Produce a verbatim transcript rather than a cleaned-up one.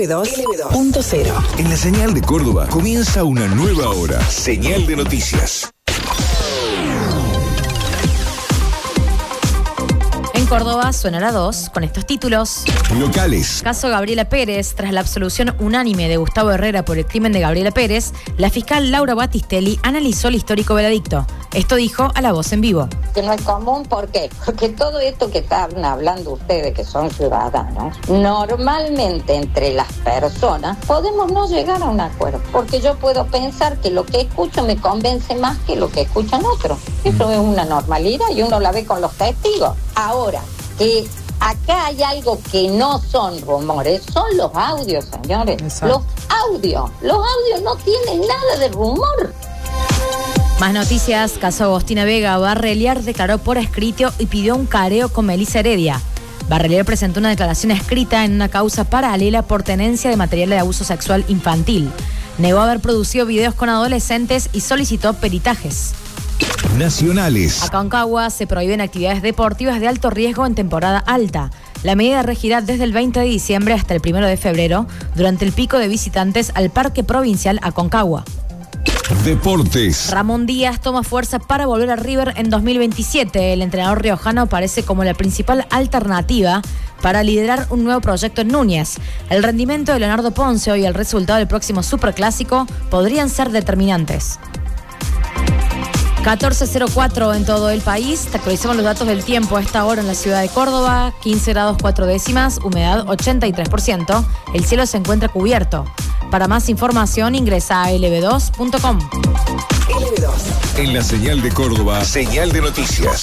dos punto cero. En la señal de Córdoba comienza una nueva hora. Señal de noticias. En Córdoba suena la dos con estos títulos. Locales. Caso Gabriela Pérez. Tras la absolución unánime de Gustavo Herrera por el crimen de Gabriela Pérez, la fiscal Laura Battistelli analizó el histórico veredicto. Esto dijo a La Voz en Vivo. Que no es común, ¿por qué? Porque todo esto que están hablando ustedes, que son ciudadanos, normalmente entre las personas podemos no llegar a un acuerdo. Porque yo puedo pensar que lo que escucho me convence más que lo que escuchan otros. Eso es una normalidad y uno la ve con los testigos. Ahora, que acá hay algo que no son rumores, son los audios, señores. Exacto. Los audios. Los audios no tienen nada de rumor. Más noticias. Caso Agostina Vega. Barrelier declaró por escrito y pidió un careo con Melissa Heredia. Barrelier presentó una declaración escrita en una causa paralela por tenencia de material de abuso sexual infantil. Negó haber producido videos con adolescentes y solicitó peritajes. Nacionales. Aconcagua se prohíben actividades deportivas de alto riesgo en temporada alta. La medida regirá desde el veinte de diciembre hasta el primero de febrero, durante el pico de visitantes al Parque Provincial Aconcagua. Deportes. Ramón Díaz toma fuerza para volver a River en dos mil veintisiete. El entrenador riojano aparece como la principal alternativa para liderar un nuevo proyecto en Núñez. El rendimiento de Leonardo Ponce y el resultado del próximo Superclásico podrían ser determinantes. catorce cero cuatro en todo el país. Te actualizamos los datos del tiempo a esta hora en la ciudad de Córdoba. quince grados cuatro décimas, humedad ochenta y tres por ciento. El cielo se encuentra cubierto. Para más información ingresa a L B dos punto com. L B dos. En la señal de Córdoba, señal de noticias.